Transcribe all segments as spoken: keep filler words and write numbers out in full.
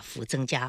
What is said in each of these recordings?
幅增加。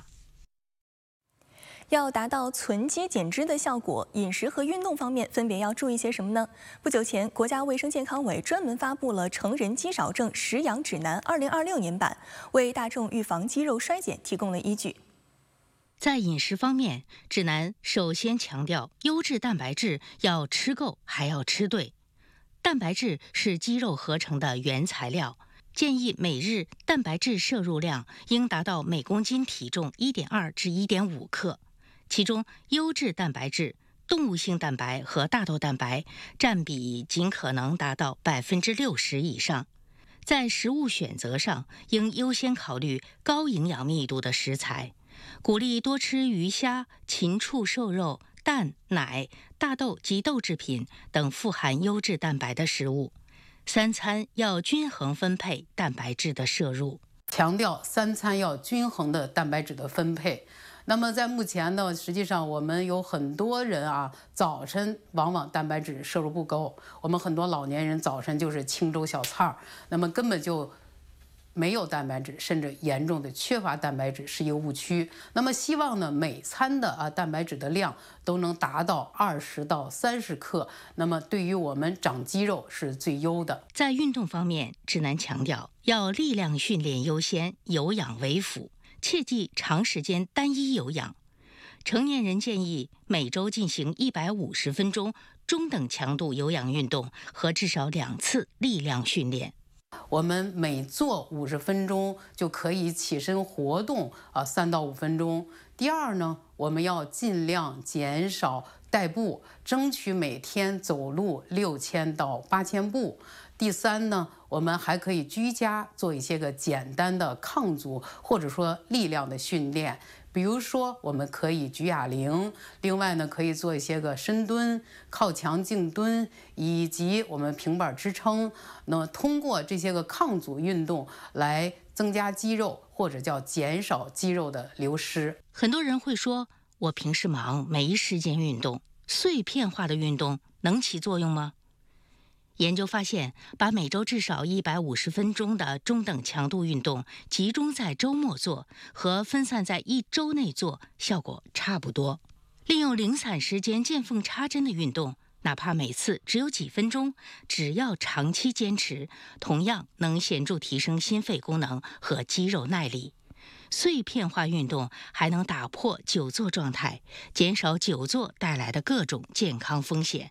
要达到存肌减脂的效果，饮食和运动方面分别要注意些什么呢？不久前，国家卫生健康委专门发布了《成人肌少症食养指南（二零二六年版）》，为大众预防肌肉衰减提供了依据。 在饮食方面，指南首先强调优质蛋白质要吃够，还要吃对。蛋白质是肌肉合成的原材料，建议每日蛋白质摄入量应达到每公斤体重 一点二至一点五克。其中，优质蛋白质、动物性蛋白和大豆蛋白占比尽可能达到百分之六十以上。在食物选择上，应优先考虑高营养密度的食材，鼓励多吃鱼虾、禽畜瘦肉、蛋、奶、大豆及豆制品等富含优质蛋白的食物。三餐要均衡分配蛋白质的摄入， 强调三餐要均衡的蛋白质的分配。那么在目前呢，实际上我们有很多人啊，早晨往往蛋白质摄入不够。我们很多老年人早晨就是清粥小菜儿，那么根本就没有蛋白质，甚至严重的缺乏蛋白质是一个误区。那么希望呢，每餐的啊蛋白质的量都能达到二十到三十克，那么对于我们长肌肉是最优的。 在运动方面，指南强调要力量训练优先，有氧为辅。切忌长时间单一有氧。成年人建议每周进行一百五十分钟中等强度有氧运动和至少两次力量训练。 我们每做五十分钟就可以起身活动啊，三到五分钟。第二呢，我们要尽量减少代步，争取每天走路六千到八千步。第三呢，我们还可以居家做一些个简单的抗阻或者说力量的训练，比如说我们可以举哑铃，另外呢可以做一些个深蹲、靠墙静蹲，以及我们平板支撑。那么通过这些个抗阻运动来增加肌肉，或者叫减少肌肉的流失。 很多人会说，我平时忙没时间运动，碎片化的运动能起作用吗？研究发现，把每周至少一百五十分钟的中等强度运动集中在周末做，和分散在一周内做效果差不多。利用零散时间见缝插针的运动，哪怕每次只有几分钟，只要长期坚持，同样能显著提升心肺功能和肌肉耐力。碎片化运动还能打破久坐状态，减少久坐带来的各种健康风险。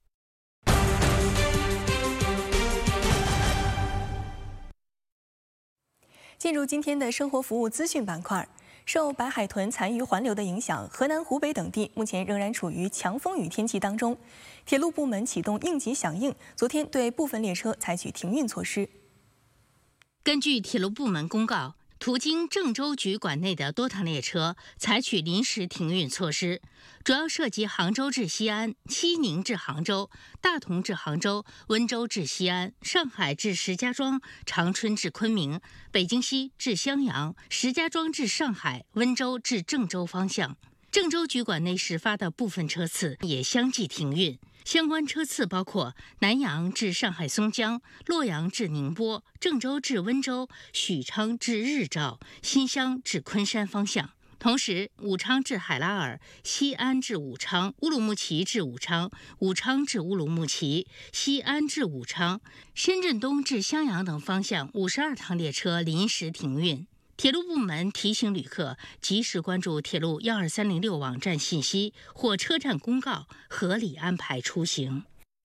进入今天的生活服务资讯板块，受白海豚残余环流的影响，河南、湖北等地目前仍然处于强风雨天气当中。铁路部门启动应急响应，昨天对部分列车采取停运措施。 根据铁路部门公告，途经郑州局管内的多趟列车采取临时停运措施，主要涉及杭州至西安、西宁至杭州、大同至杭州、温州至西安、上海至石家庄、长春至昆明、北京西至襄阳、石家庄至上海、温州至郑州方向。郑州局管内始发的部分车次也相继停运。相关车次包括南阳至上海松江、洛阳至宁波、郑州至温州、许昌至日照、新乡至昆山方向。同时，武昌至海拉尔、西安至武昌、乌鲁木齐至武昌、武昌至乌鲁木齐、西安至武昌、深圳东至襄阳等方向五十二趟列车临时停运。铁路部门提醒旅客及时关注铁路一二三零六网站信息或车站公告，合理安排出行。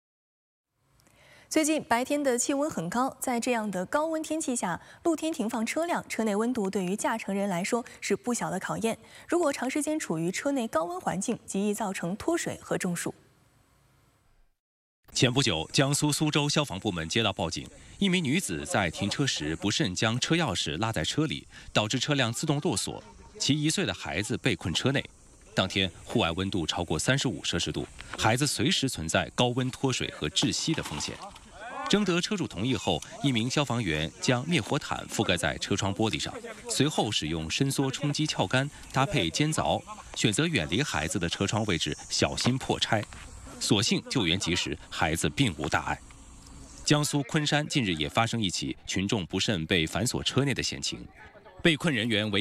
最近白天的气温很高，在这样的高温天气下，露天停放车辆，车内温度对于驾乘人来说是不小的考验。如果长时间处于车内高温环境，极易造成脱水和中暑。 前不久，江苏苏州消防部门接到报警，一名女子在停车时不慎将车钥匙落在车里，导致车辆自动舵锁，其一岁的孩子被困车内。当天户外温度超过三十五摄氏度，孩子随时存在高温脱水和窒息的风险。征得车主同意后，一名消防员将灭火毯覆盖在车窗玻璃上，随后使用伸缩冲击撬杆搭配尖凿，选择远离孩子的车窗位置，小心破拆。所幸救援及时，孩子并无大碍。江苏昆山近日也发生一起群众不慎被反锁车内的险情，被困人员为